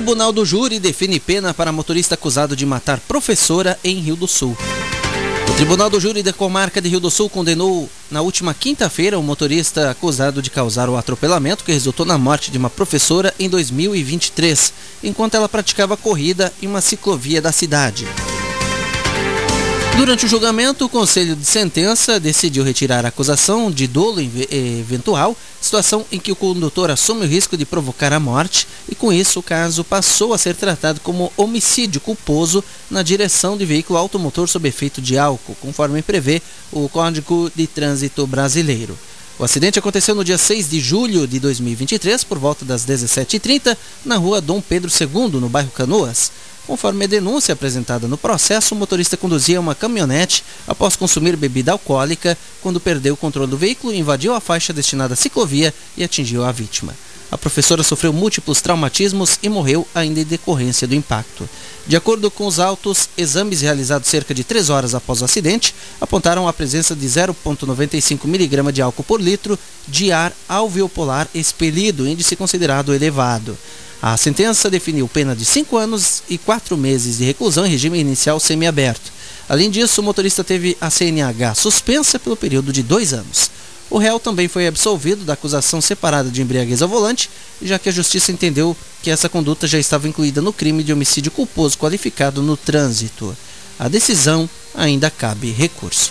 Tribunal do Júri define pena para motorista acusado de matar professora em Rio do Sul. O Tribunal do Júri da Comarca de Rio do Sul condenou na última quinta-feira o motorista acusado de causar o atropelamento que resultou na morte de uma professora em 2023, enquanto ela praticava corrida em uma ciclovia da cidade. Durante o julgamento, o Conselho de Sentença decidiu retirar a acusação de dolo eventual, situação em que o condutor assume o risco de provocar a morte, e com isso o caso passou a ser tratado como homicídio culposo na direção de veículo automotor sob efeito de álcool, conforme prevê o Código de Trânsito Brasileiro. O acidente aconteceu no dia 6 de julho de 2023, por volta das 17h30, na rua Dom Pedro II, no bairro Canoas. Conforme a denúncia apresentada no processo, o motorista conduzia uma caminhonete após consumir bebida alcoólica, quando perdeu o controle do veículo, invadiu a faixa destinada à ciclovia e atingiu a vítima. A professora sofreu múltiplos traumatismos e morreu ainda em decorrência do impacto. De acordo com os autos, exames realizados cerca de 3 horas após o acidente apontaram a presença de 0,95 mg de álcool por litro de ar alveolar expelido, índice considerado elevado. A sentença definiu pena de 5 anos e 4 meses de reclusão em regime inicial semiaberto. Além disso, o motorista teve a CNH suspensa pelo período de 2 anos. O réu também foi absolvido da acusação separada de embriaguez ao volante, já que a justiça entendeu que essa conduta já estava incluída no crime de homicídio culposo qualificado no trânsito. A decisão ainda cabe recurso.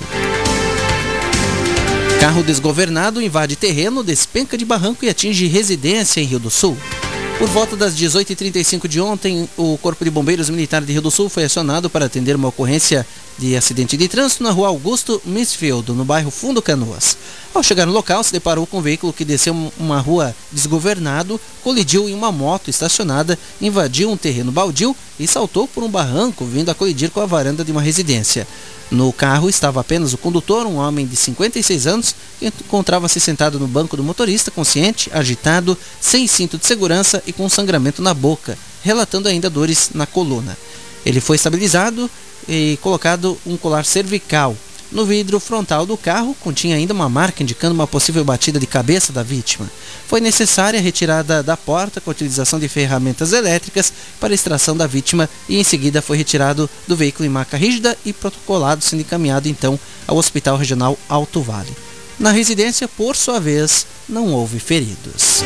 Carro desgovernado invade terreno, despenca de barranco e atinge residência em Rio do Sul. Por volta das 18h35 de ontem, o Corpo de Bombeiros Militar de Rio do Sul foi acionado para atender uma ocorrência de acidente de trânsito na rua Augusto Misfield, no bairro Fundo Canoas. Ao chegar no local, se deparou com um veículo que desceu uma rua desgovernado, colidiu em uma moto estacionada, invadiu um terreno baldio e saltou por um barranco, vindo a colidir com a varanda de uma residência. No carro estava apenas o condutor, um homem de 56 anos, que encontrava-se sentado no banco do motorista, consciente, agitado, sem cinto de segurança e com sangramento na boca, relatando ainda dores na coluna. Ele foi estabilizado e colocado um colar cervical. No vidro frontal do carro continha ainda uma marca indicando uma possível batida de cabeça da vítima. Foi necessária a retirada da porta com a utilização de ferramentas elétricas para a extração da vítima e em seguida foi retirado do veículo em maca rígida e protocolado, sendo encaminhado então ao Hospital Regional Alto Vale. Na residência, por sua vez, não houve feridos.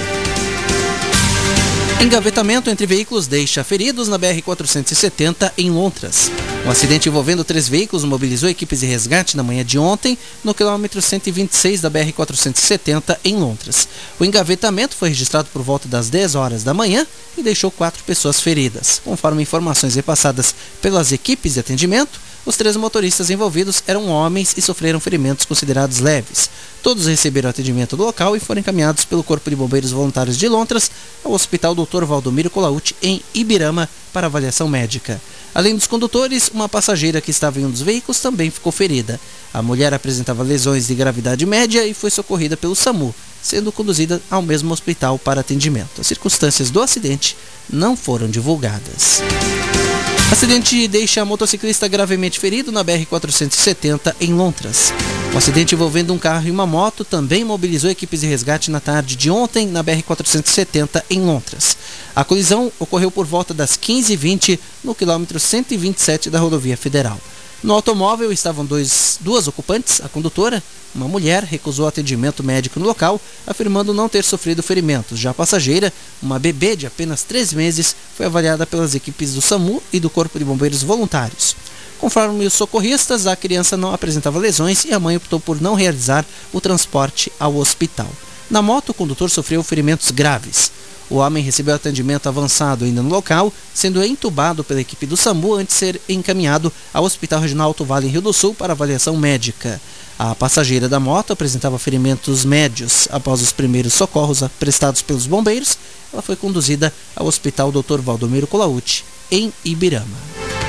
Engavetamento entre veículos deixa feridos na BR-470 em Lontras. Um acidente envolvendo 3 veículos mobilizou equipes de resgate na manhã de ontem no quilômetro 126 da BR-470 em Lontras. O engavetamento foi registrado por volta das 10 horas da manhã e deixou 4 pessoas feridas. Conforme informações repassadas pelas equipes de atendimento, os 3 motoristas envolvidos eram homens e sofreram ferimentos considerados leves. Todos receberam atendimento do local e foram encaminhados pelo Corpo de Bombeiros Voluntários de Lontras ao Hospital Dr. Valdomiro Colautti, em Ibirama, para avaliação médica. Além dos condutores, uma passageira que estava em um dos veículos também ficou ferida. A mulher apresentava lesões de gravidade média e foi socorrida pelo SAMU, sendo conduzida ao mesmo hospital para atendimento. As circunstâncias do acidente não foram divulgadas. Acidente deixa motociclista gravemente ferido na BR-470 em Lontras. O acidente envolvendo um carro e uma moto também mobilizou equipes de resgate na tarde de ontem na BR-470 em Lontras. A colisão ocorreu por volta das 15h20 no quilômetro 127 da rodovia federal. No automóvel estavam duas ocupantes. A condutora, uma mulher, recusou atendimento médico no local, afirmando não ter sofrido ferimentos. Já a passageira, uma bebê de apenas 3 meses, foi avaliada pelas equipes do SAMU e do Corpo de Bombeiros Voluntários. Conforme os socorristas, a criança não apresentava lesões e a mãe optou por não realizar o transporte ao hospital. Na moto, o condutor sofreu ferimentos graves. O homem recebeu atendimento avançado ainda no local, sendo entubado pela equipe do SAMU antes de ser encaminhado ao Hospital Regional Alto Vale em Rio do Sul para avaliação médica. A passageira da moto apresentava ferimentos médios. Após os primeiros socorros prestados pelos bombeiros, ela foi conduzida ao Hospital Dr. Valdomiro Colautti, em Ibirama.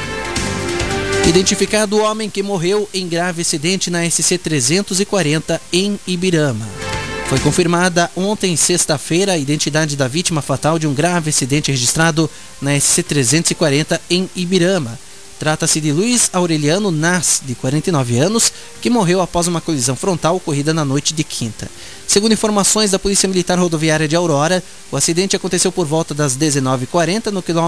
Identificado o homem que morreu em grave acidente na SC 340 em Ibirama. Foi confirmada ontem, sexta-feira, a identidade da vítima fatal de um grave acidente registrado na SC 340 em Ibirama. Trata-se de Luiz Aureliano Nas, de 49 anos, que morreu após uma colisão frontal ocorrida na noite de quinta. Segundo informações da Polícia Militar Rodoviária de Aurora, o acidente aconteceu por volta das 19h40 no quilômetro